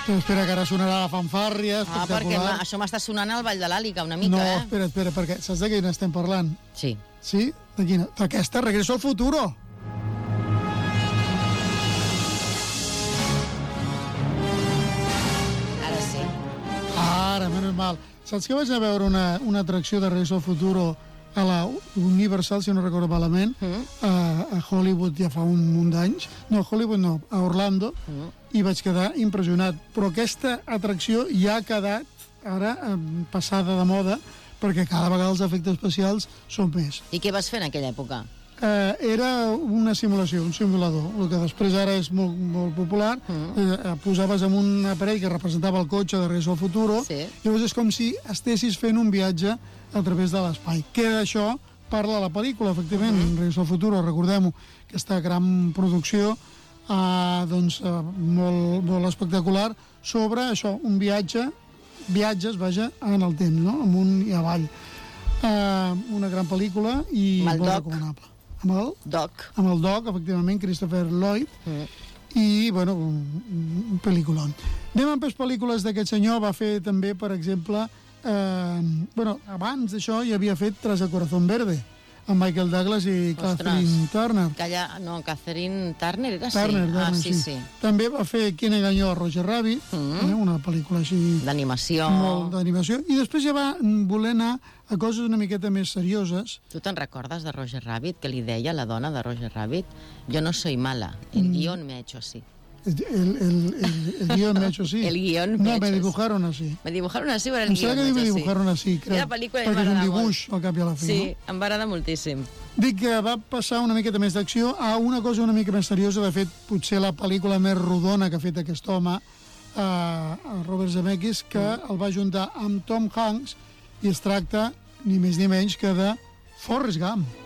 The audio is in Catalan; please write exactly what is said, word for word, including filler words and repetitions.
Espera, que ara sonarà la fanfàrria, Ah, perquè espectacular. això m'està sonant al Ball de l'Àliga una mica, No, eh? espera, espera, perquè saps de quina estem parlant? Sí. Sí? De quina? D'aquesta, Regreso al Futuro. Ara sí. Ara, menys mal. Saps que vaig anar a veure una, una atracció de Regreso al Futuro a la Universal, si no recordo malament, Mm. a, a Hollywood ja fa un munt d'anys. No, a Hollywood no, a Orlando, Mm. i vaig quedar impressionat. Però aquesta atracció ja ha quedat ara eh, passada de moda, perquè cada vegada els efectes especials són més. I què vas fer en aquella època? Eh, era una simulació, un simulador, el que després ara és molt, molt popular. Mm. Eh, posaves en un aparell que representava el cotxe de Regreso al Futuro, Sí. i llavors és com si estessis fent un viatge a través de l'espai. Que d'això parla la pel·lícula, efectivament, mm. Regreso al Futuro, recordem-ho, aquesta gran producció eh, doncs, eh, molt, molt espectacular sobre això, un viatge, viatges, vaja, en el temps, no? Amunt i avall. Eh, una gran pel·lícula i Amb el molt Doc. recomanable. Amb el, Doc. amb el Doc, efectivament, Christopher Lloyd, Mm. i, bueno, un, un pel·lículon. Anem amb les pel·lícules d'aquest senyor. Va fer també, per exemple, eh, bueno, abans d'això ja havia fet Tras el Corazón Verde, amb Michael Douglas i Ostres. Kathleen Turner. Calla, no, Catherine Turner era Turner, sí. Turner, Ah, sí, sí. També va fer Quien engañó a Roger Rabbit, Mm. eh, una pel·lícula així D'animació. molt d'animació, i després ja va voler anar a coses una miqueta més serioses. Tu te'n recordes de Roger Rabbit, que li deia la dona de Roger Rabbit? Jo no soy mala, el Mm. guión me ha hecho así. El, el, el, el guión me ha hecho así. El guión me ha No, hecho me así. dibujaron así. Me dibujaron así, però el Em guión sembla me que ha me hecho así. dibujaron así, crec. Aquella pel·lícula ja perquè és un m'agradava dibuix, al cap i a la fi, Sí, no? em va agradar moltíssim. Dic que va passar una miqueta més d'acció a una cosa una mica més seriosa. De fet, potser la pel·lícula més rodona que ha fet aquest home, eh, Robert Zemeckis, que Mm. el va juntar amb Tom Hanks, i es tracta ni més ni menys que de Forrest Gump.